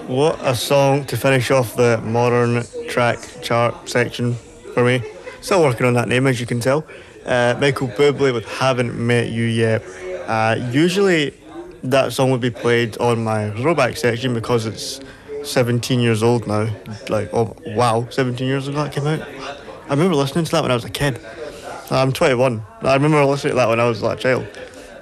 What a song to finish off the modern track chart section for me. Still working on that name, as you can tell. Michael Bublé with Haven't Met You Yet. Usually that song would be played on my throwback section because it's 17 years old now. Like, oh wow, 17 years ago that came out. I remember listening to that when I was a kid. I'm 21. I remember listening to that when I was like a child.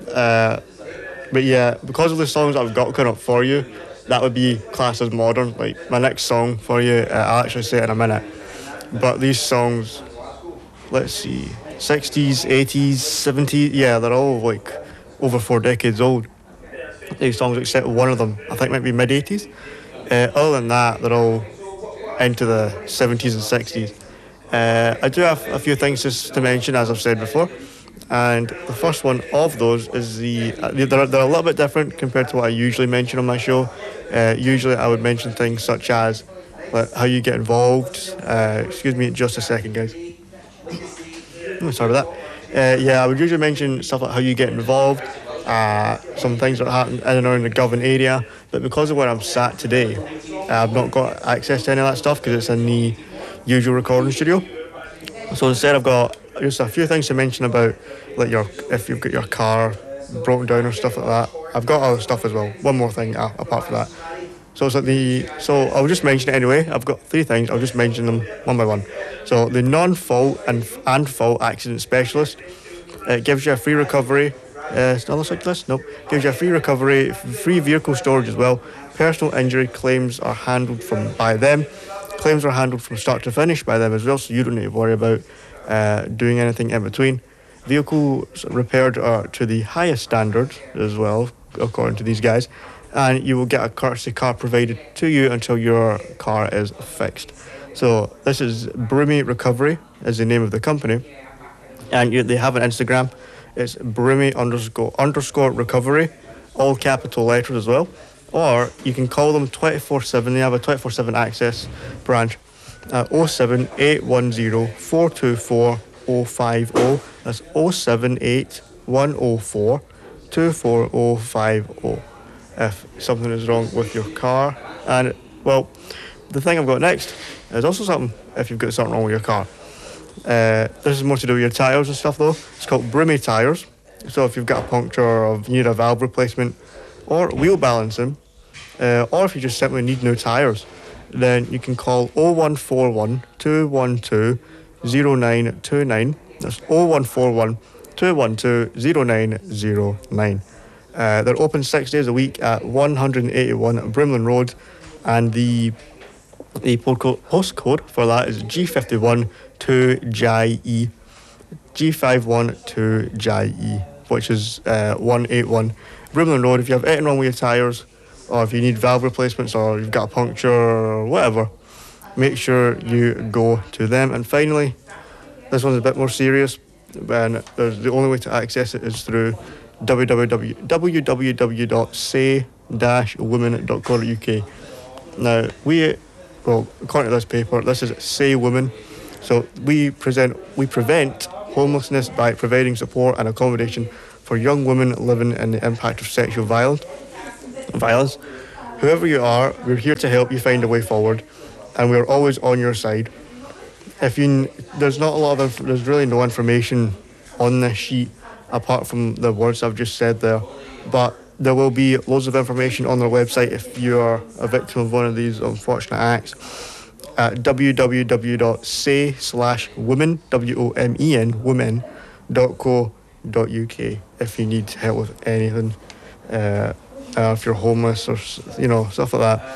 But yeah, because of the songs I've got coming up for you, that would be classed as modern. Like my next song for you, I'll actually say it in a minute. But these songs, let's see, 60s, 80s, 70s, yeah, they're all like over 4 decades old. These songs, except one of them, I think might be mid 80s. Other than that, they're all into the 70s and 60s. I do have a few things just to mention, as I've said before. And the first one of those is they're a little bit different compared to what I usually mention on my show. Usually I would mention things such as like, how you get involved. Excuse me just a second, guys. Sorry about that. Yeah, I would usually mention stuff like how you get involved, some things that happen in and around the Govan area. But because of where I'm sat today, I've not got access to any of that stuff because it's in the usual recording studio. So instead I've got just a few things to mention about like if you've got your car broken down or stuff like that. I've got other stuff as well. One more thing apart from that. So it's like so I'll just mention it anyway. I've got three things. I'll just mention them one by one. So the non-fault and fault accident specialist. It gives you a free recovery. Another cyclist? Nope. Gives you a free recovery, free vehicle storage as well. Personal injury claims are handled by them. Claims are handled from start to finish by them as well, so you don't need to worry about doing anything in between. Vehicles repaired to the highest standards as well, according to these guys, and you will get a courtesy car provided to you until your car is fixed. So this is Brimmy Recovery is the name of the company, and they have an Instagram. It's Brimmy __ recovery, all capital letters as well. Or you can call them 24/7. They have a 24/7 access branch. 07810 424 050. That's 078 24050 if something is wrong with your car. And well, the thing I've got next is also something if you've got something wrong with your car. This is more to do with your tyres and stuff though. It's called Brimmy tyres. So if you've got a puncture or you need a valve replacement or wheel balancing, or if you just simply need new tyres, then you can call 0141 212 0929. That's 0141 212 0909. They're open 6 days a week at 181 Brimlin Road, and the postcode for that is G51 2JE. G51 2JE, which is 181 Brimlin Road. If you have anything wrong with your tyres, or if you need valve replacements, or you've got a puncture or whatever, make sure you go to them. And finally, this one's a bit more serious, and the only way to access it is through www.say-women.co.uk. Now, according to this paper, this is Say Women. So we prevent homelessness by providing support and accommodation for young women living in the impact of sexual violence. Whoever you are, we're here to help you find a way forward, and we're always on your side. There's really no information on this sheet apart from the words I've just said there, but there will be loads of information on their website if you are a victim of one of these unfortunate acts at www.say/women, WOMEN, women.co.uk if you need help with anything. If you're homeless or stuff like that,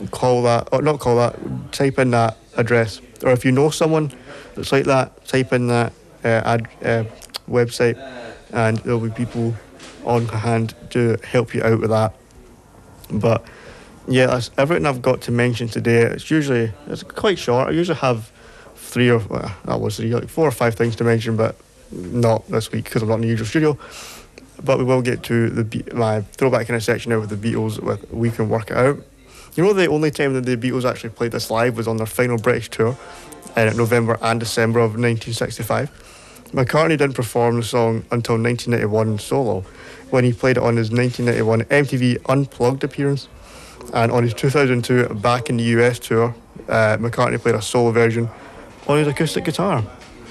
type in that address. Or if you know someone that's like that, type in that website, and there'll be people on hand to help you out with that. But yeah, that's everything I've got to mention today. It's quite short. I usually have 4 or 5 things to mention, but not this week because I'm not in the usual studio. But we will get to my throwback kind of section now with the Beatles with We Can Work It Out. You know, the only time that the Beatles actually played this live was on their final British tour in November and December of 1965. McCartney didn't perform the song until 1991 solo, when he played it on his 1991 MTV Unplugged appearance. And on his 2002 Back in the US tour, McCartney played a solo version on his acoustic guitar.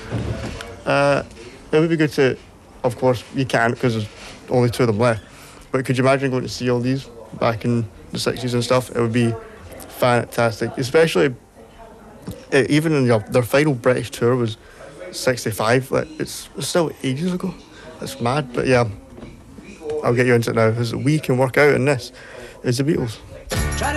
It would be good to, of course, you can't because there's only two of them left. But could you imagine going to see all these back in the 60s and stuff? It would be fantastic, especially even in their final British tour was 65. Like, it's still ages ago. That's mad. But yeah, I'll get you into it now. As we can work out in this is the Beatles.